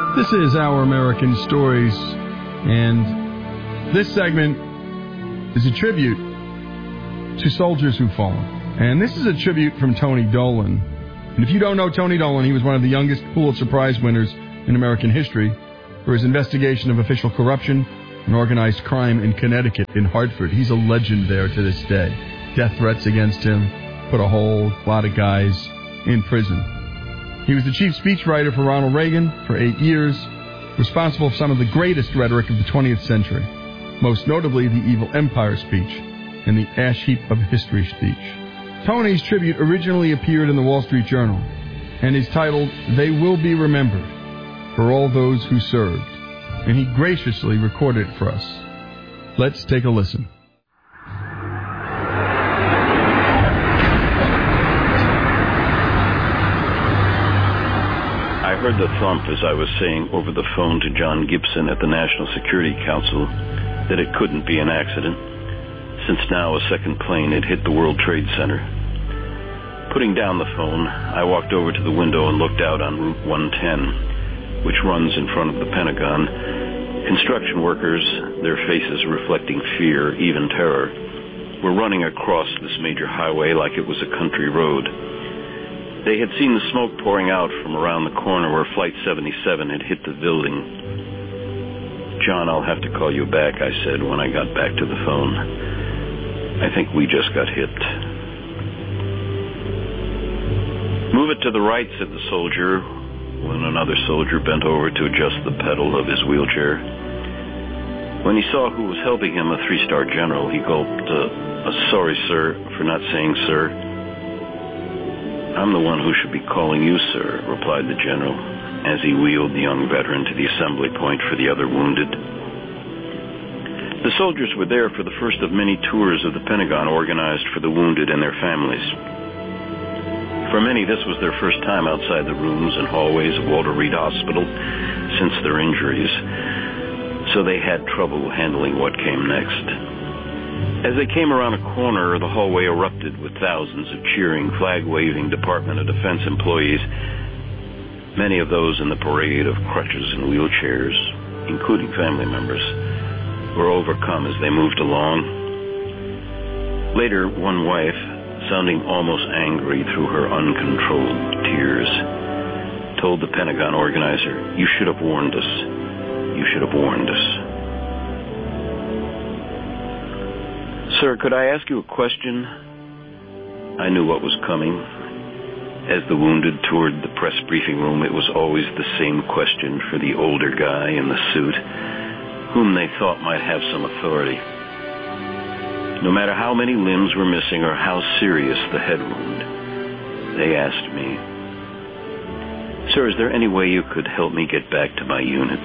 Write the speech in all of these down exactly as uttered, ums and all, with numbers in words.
This is Our American Stories, and this segment is a tribute to soldiers who've fallen. And this is a tribute from Tony Dolan. And if you don't know Tony Dolan, he was one of the youngest Pulitzer Prize winners in American history for his investigation of official corruption and organized crime in Connecticut, in Hartford. He's a legend there to this day. Death threats against him put a whole lot of guys in prison. He was the chief speechwriter for Ronald Reagan for eight years, responsible for some of the greatest rhetoric of the twentieth century, most notably the Evil Empire speech and the Ash Heap of History speech. Tony's tribute originally appeared in the Wall Street Journal and is titled, They Will Be Remembered for All Those Who Served, and he graciously recorded it for us. Let's take a listen. I heard the thump as I was saying over the phone to John Gibson at the National Security Council that it couldn't be an accident, since now a second plane had hit the World Trade Center. Putting down the phone, I walked over to the window and looked out on Route one ten, which runs in front of the Pentagon. Construction workers, their faces reflecting fear, even terror, were running across this major highway like it was a country road. They had seen the smoke pouring out from around the corner where Flight seventy-seven had hit the building. John, I'll have to call you back, I said when I got back to the phone. I think we just got hit. Move it to the right, said the soldier, when another soldier bent over to adjust the pedal of his wheelchair. When he saw who was helping him, a three-star general, he gulped, uh, uh, sorry, sir, for not saying sir. I'm the one who should be calling you, sir, replied the general, as he wheeled the young veteran to the assembly point for the other wounded. The soldiers were there for the first of many tours of the Pentagon organized for the wounded and their families. For many, this was their first time outside the rooms and hallways of Walter Reed Hospital since their injuries, so they had trouble handling what came next. As they came around a corner, the hallway erupted with thousands of cheering, flag-waving Department of Defense employees, many of those in the parade of crutches and wheelchairs, including family members, were overcome as they moved along. Later, one wife, sounding almost angry through her uncontrolled tears, told the Pentagon organizer, "You should have warned us. You should have warned us." Sir, could I ask you a question? I knew what was coming. As the wounded toured the press briefing room, it was always the same question for the older guy in the suit, whom they thought might have some authority. No matter how many limbs were missing or how serious the head wound, they asked me, "Sir, is there any way you could help me get back to my unit?"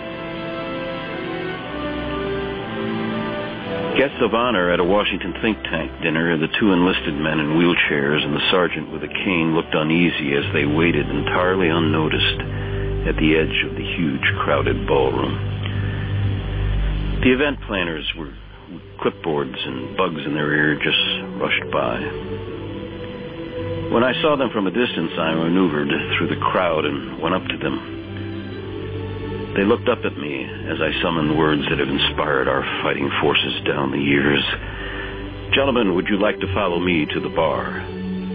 Guests of honor at a Washington think tank dinner, the two enlisted men in wheelchairs and the sergeant with a cane looked uneasy as they waited entirely unnoticed at the edge of the huge, crowded ballroom. The event planners were clipboards and bugs in their ear just rushed by. When I saw them from a distance, I maneuvered through the crowd and went up to them. They looked up at me as I summoned words that have inspired our fighting forces down the years. "Gentlemen, would you like to follow me to the bar?"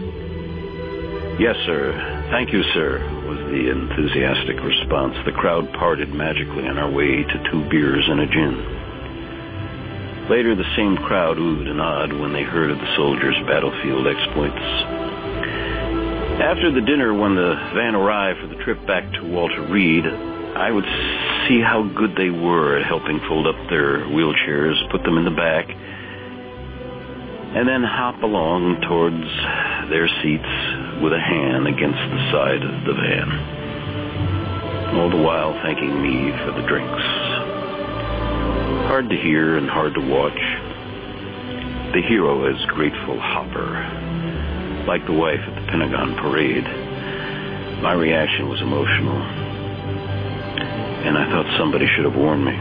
"Yes, sir. Thank you, sir," was the enthusiastic response. The crowd parted magically on our way to two beers and a gin. Later, the same crowd oohed and awed when they heard of the soldiers' battlefield exploits. After the dinner, when the van arrived for the trip back to Walter Reed, I would see how good they were at helping fold up their wheelchairs, put them in the back, and then hop along towards their seats with a hand against the side of the van, all the while thanking me for the drinks. Hard to hear and hard to watch. The hero is grateful hopper, like the wife at the Pentagon parade. My reaction was emotional, and I thought somebody should have warned me.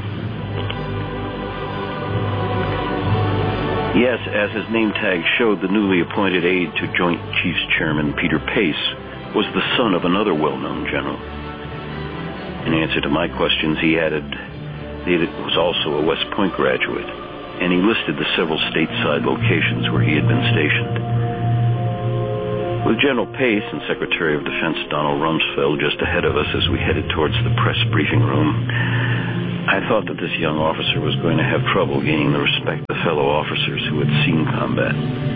Yes, as his name tag showed, the newly appointed aide to Joint Chiefs Chairman Peter Pace was the son of another well-known general. In answer to my questions, he added that he was also a West Point graduate, and he listed the several stateside locations where he had been stationed. With General Pace and Secretary of Defense Donald Rumsfeld just ahead of us as we headed towards the press briefing room, I thought that this young officer was going to have trouble gaining the respect of fellow officers who had seen combat.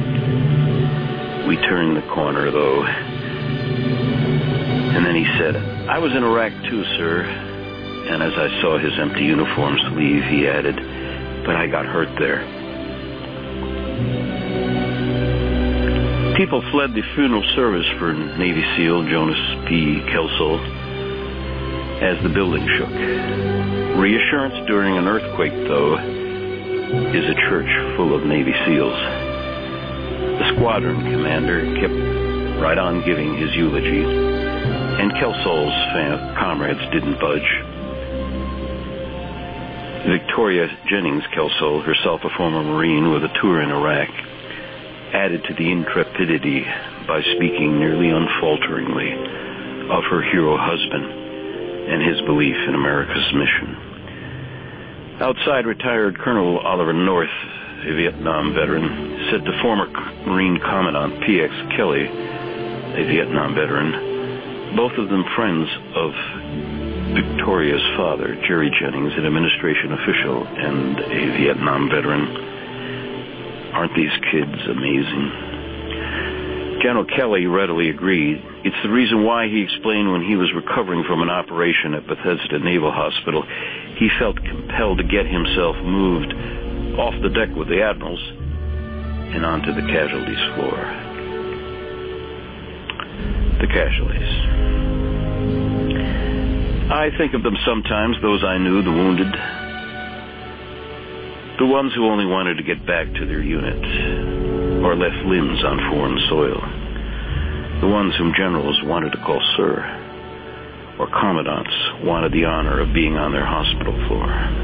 We turned the corner, though, and then he said, "I was in Iraq too, sir." And as I saw his empty uniforms leave, he added, "But I got hurt there." People fled the funeral service for Navy SEAL Jonas P. Kelsall as the building shook. Reassurance during an earthquake, though, is a church full of Navy SEALs. The squadron commander kept right on giving his eulogy, and Kelsall's fam- comrades didn't budge. Victoria Jennings Kelsall, herself a former Marine with a tour in Iraq, added to the intrepidity by speaking nearly unfalteringly of her hero husband and his belief in America's mission. Outside, retired Colonel Oliver North, a Vietnam veteran, said to former Marine Commandant P X Kelly, a Vietnam veteran, both of them friends of Victoria's father, Jerry Jennings, an administration official and a Vietnam veteran. "Aren't these kids amazing?" General Kelly readily agreed. It's the reason why, he explained, when he was recovering from an operation at Bethesda Naval Hospital, he felt compelled to get himself moved off the deck with the admirals and onto the casualties floor. The casualties. I think of them sometimes, those I knew, the wounded, the ones who only wanted to get back to their unit or left limbs on foreign soil, the ones whom generals wanted to call sir, or commandants wanted the honor of being on their hospital floor.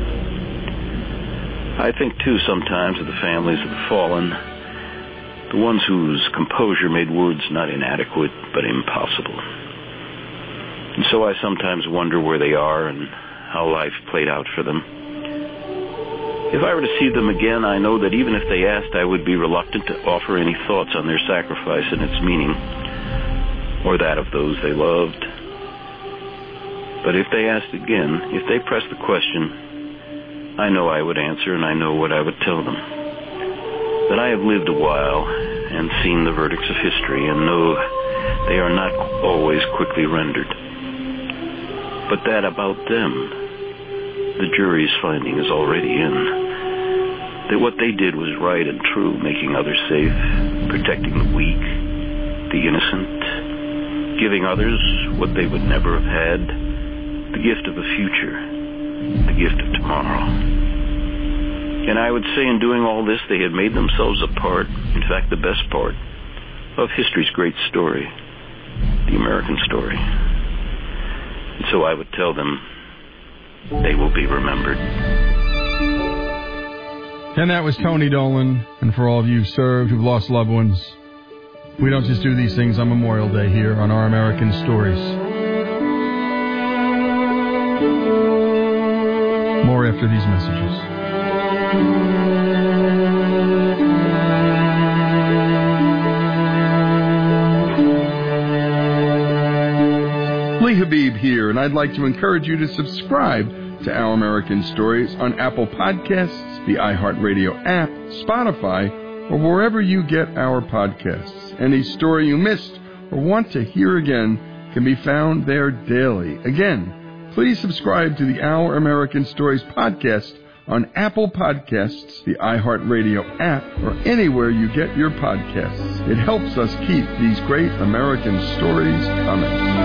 I think, too, sometimes of the families of the fallen, the ones whose composure made words not inadequate, but impossible. And so I sometimes wonder where they are and how life played out for them. If I were to see them again, I know that even if they asked, I would be reluctant to offer any thoughts on their sacrifice and its meaning, or that of those they loved. But if they asked again, if they pressed the question, I know I would answer, and I know what I would tell them. That I have lived a while and seen the verdicts of history and know they are not always quickly rendered. But that about them, the jury's finding is already in. That what they did was right and true, making others safe, protecting the weak, the innocent, giving others what they would never have had, the gift of a future, the gift of tomorrow. And I would say in doing all this, they had made themselves a part, in fact the best part, of history's great story, the American story. And so I would tell them, they will be remembered. And that was Tony Dolan. And for all of you who've served, who've lost loved ones, we don't just do these things on Memorial Day here on Our American Stories. More after these messages. Lee Habib here, and I'd like to encourage you to subscribe to Our American Stories on Apple Podcasts, the iHeartRadio app, Spotify, or wherever you get our podcasts. Any story you missed or want to hear again can be found there daily. Again, please subscribe to the Our American Stories podcast on Apple Podcasts, the iHeartRadio app, or anywhere you get your podcasts. It helps us keep these great American stories coming.